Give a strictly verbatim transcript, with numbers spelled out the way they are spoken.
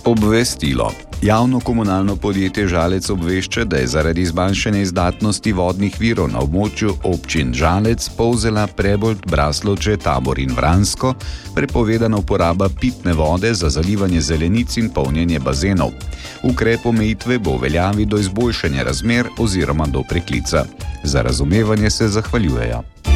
Obvestilo. Javno komunalno podjetje Žalec obvešča, da je zaradi zmanjšane izdatnosti vodnih virov na območju občin Žalec, Polzela, Prebold, Braslovče, Tabor in Vransko prepovedana uporaba pitne vode za zalivanje zelenic in polnjenje bazenov. Ukrep omejitve bo v veljavi do izboljšanja razmer oziroma do preklica. Za razumevanje se zahvaljujejo.